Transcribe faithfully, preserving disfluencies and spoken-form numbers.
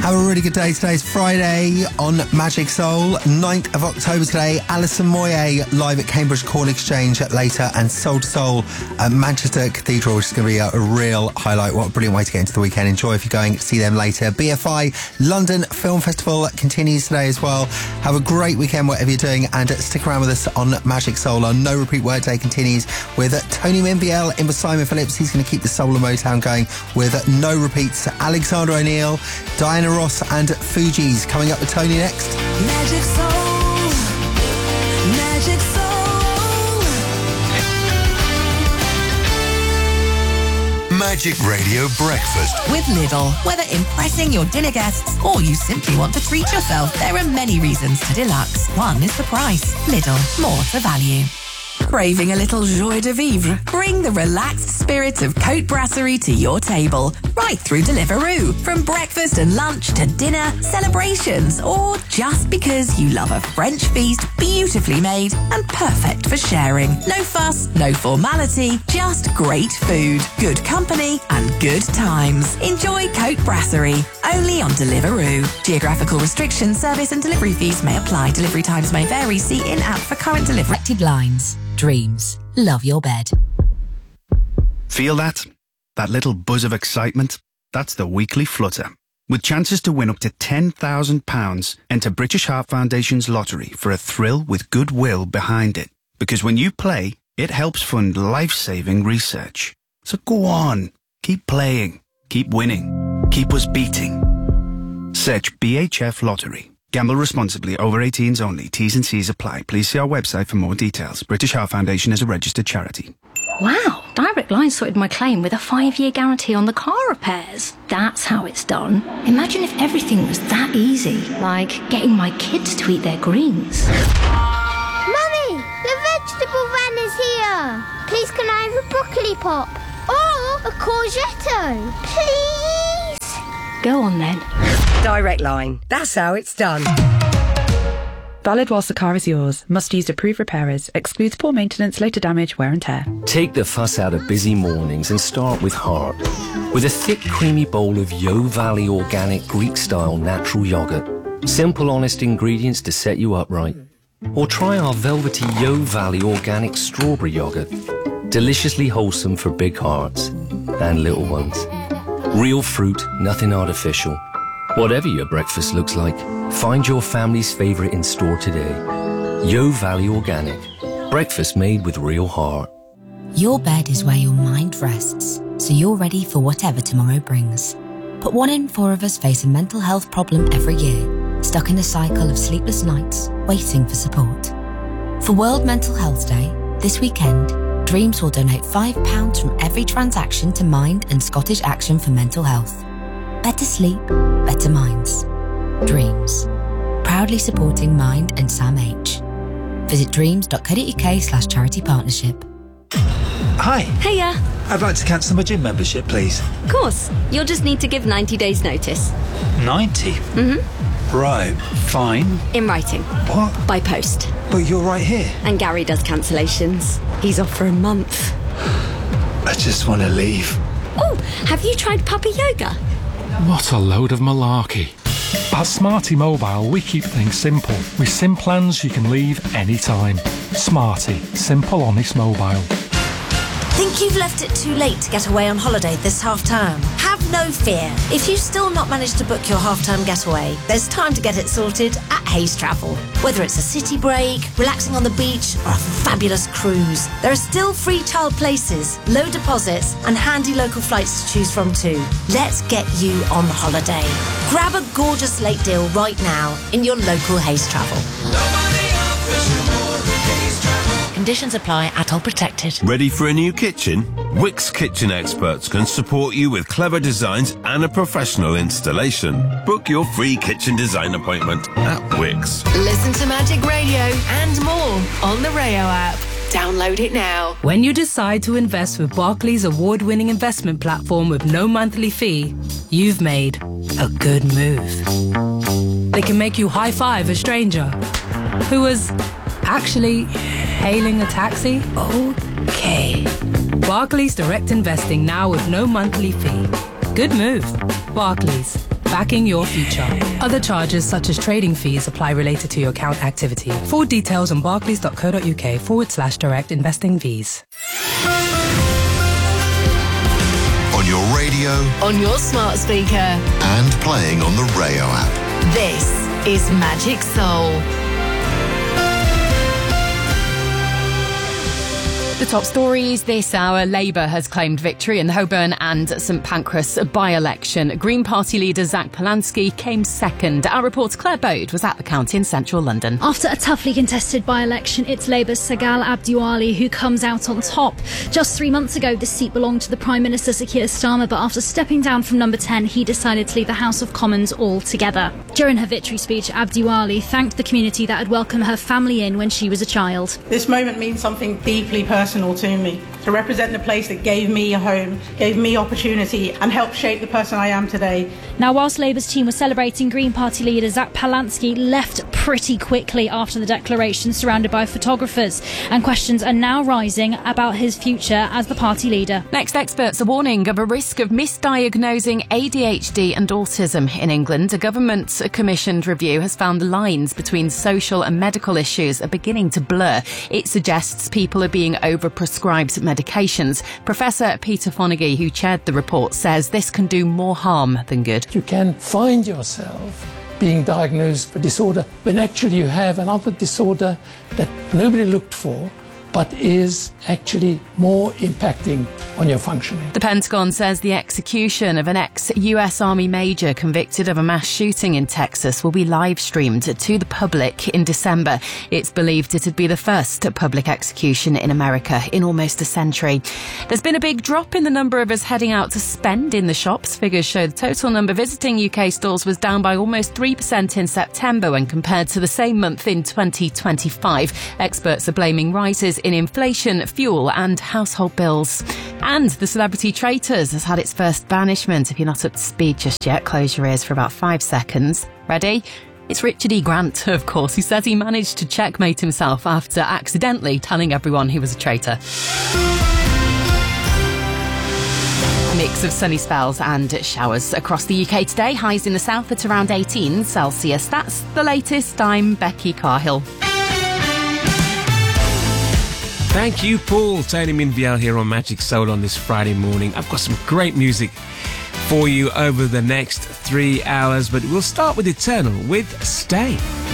Have a really good day. Today's Friday on Magic Soul, ninth of October today. Alison Moyet live at Cambridge Corn Exchange later, and Soul to Soul at Manchester Cathedral, which is going to be a, a real highlight. What a brilliant way to get into the weekend. Enjoy if you're going to see them later. B F I London Film Festival continues today as well. Have a great weekend whatever you're doing, and stick around with us on Magic Soul. Our No Repeat Word Day continues with Tony Mimbiel in with Simon Phillips. He's going to keep the soul of Motown going with No Repeats. Alexander O'Neill, Diana Ross and Fugees coming up with Tony next. Magic Soul, Magic Soul. Magic Radio Breakfast with Lidl. Whether impressing your dinner guests or you simply want to treat yourself, there are many reasons to deluxe. One is the price. Lidl, more to value. Craving a little joie de vivre? Bring the relaxed spirit of Cote Brasserie to your table, right through Deliveroo. From breakfast and lunch to dinner, celebrations, or just because you love a French feast beautifully made and perfect for sharing. No fuss, no formality, just great food, good company and good times. Enjoy Cote Brasserie, only on Deliveroo. Geographical restrictions, service and delivery fees may apply. Delivery times may vary. See in-app for current delivery. Lines. Dreams. Love your bed. Feel that? That little buzz of excitement? That's the weekly flutter. With chances to win up to ten thousand pounds, enter British Heart Foundation's lottery for a thrill with goodwill behind it. Because when you play, it helps fund life-saving research. So go on. Keep playing. Keep winning. Keep us beating. Search B H F Lottery. Gamble responsibly. Over eighteens only. T's and C's apply. Please see our website for more details. British Heart Foundation is a registered charity. Wow, Direct Line sorted my claim with a five-year guarantee on the car repairs. That's how it's done. Imagine if everything was that easy, like getting my kids to eat their greens. Mummy, the vegetable van is here. Please can I have a broccoli pop? Or a courgette? Please? Go on then. Direct Line. That's how it's done. Valid whilst the car is yours. Must use approved repairers. Excludes poor maintenance, later damage, wear and tear. Take the fuss out of busy mornings and start with heart. With a thick, creamy bowl of Yo Valley organic Greek-style natural yoghurt. Simple, honest ingredients to set you up right. Or try our velvety Yo Valley organic strawberry yoghurt. Deliciously wholesome for big hearts and little ones. Real fruit, nothing artificial. Whatever your breakfast looks like, find your family's favourite in store today. Yo Valley Organic. Breakfast made with real heart. Your bed is where your mind rests, so you're ready for whatever tomorrow brings. But one in four of us face a mental health problem every year, stuck in a cycle of sleepless nights, waiting for support. For World Mental Health Day, this weekend, Dreams will donate five pounds from every transaction to Mind and Scottish Action for Mental Health. Better sleep, better minds. Dreams. Proudly supporting Mind and Sam H. Visit dreams.co.uk slash charity partnership. Hi. Hiya. I'd like to cancel my gym membership, please. Of course. You'll just need to give ninety days notice. ninety? Mm-hmm. Right, fine. In writing. What? By post. But you're right here. And Gary does cancellations. He's off for a month. I just want to leave. Oh, have you tried puppy yoga? What a load of malarkey. At Smarty Mobile, we keep things simple. With SIM plans you can leave anytime. Smarty. Simple, honest mobile. Think you've left it too late to get away on holiday this half-term? Have no fear. If you've still not managed to book your half-term getaway, there's time to get it sorted at Hayes Travel. Whether it's a city break, relaxing on the beach, or a fabulous cruise, there are still free child places, low deposits, and handy local flights to choose from too. Let's get you on holiday. Grab a gorgeous late deal right now in your local Hayes Travel. Nobody offers you more than Hayes Travel. Conditions apply, atoll protected. Ready for a new kitchen? Wickes Kitchen Experts can support you with clever designs and a professional installation. Book your free kitchen design appointment at Wickes. Listen to Magic Radio and more on the Rayo app. Download it now. When you decide to invest with Barclays award-winning investment platform with no monthly fee, you've made a good move. They can make you high-five a stranger who was actually hailing a taxi. Okay. Barclays Direct Investing now with no monthly fee. Good move. Barclays. backing your future. Other charges such as trading fees apply related to your account activity. Full details on barclays.co.uk forward slash direct investing fees. On your radio. On your smart speaker. And playing on the Rayo app. This is Magic Soul. The top stories this hour. Labour has claimed victory in the Holborn and St Pancras by-election. Green Party leader Zach Polanski came second. Our reporter Claire Bode was at the county in central London. After a toughly contested by-election, it's Labour's Sagal Abdiwali who comes out on top. Just three months ago, this seat belonged to the Prime Minister Sir Keir Starmer, but after stepping down from number ten, he decided to leave the House of Commons altogether. During her victory speech, Abdiwali thanked the community that had welcomed her family in when she was a child. This moment means something deeply personal to me, to represent the place that gave me a home, gave me opportunity and helped shape the person I am today. Now, whilst Labour's team was celebrating, Green Party leader Zach Polanski left pretty quickly after the declaration, surrounded by photographers, and questions are now rising about his future as the party leader. Next, experts are warning of a risk of misdiagnosing A D H D and autism in England. A government-commissioned review has found the lines between social and medical issues are beginning to blur. It suggests people are being over-prescribed medications. Professor Peter Fonagy, who chaired the report, says this can do more harm than good. You can find yourself being diagnosed with a disorder when actually you have another disorder that nobody looked for, but is actually more impacting on your functioning. The Pentagon says the execution of an ex-U S Army major convicted of a mass shooting in Texas will be live-streamed to the public in December. It's believed it'd be the first public execution in America in almost a century. There's been a big drop in the number of us heading out to spend in the shops. Figures show the total number visiting U K stores was down by almost three percent in September when compared to the same month in twenty twenty-five. Experts are blaming rises in inflation, fuel and household bills. And The Celebrity Traitors has had its first banishment. If you're not up to speed just yet, close your ears for about five seconds. Ready? It's Richard E. Grant, of course, who says he managed to checkmate himself after accidentally telling everyone he was a traitor. A mix of sunny spells and showers across the U K today. Highs in the south at around eighteen Celsius. That's the latest. I'm Becky Carhill. Thank you, Paul. Tony Minviel here on Magic Soul on this Friday morning. I've got some great music for you over the next three hours, but we'll start with Eternal with Stay.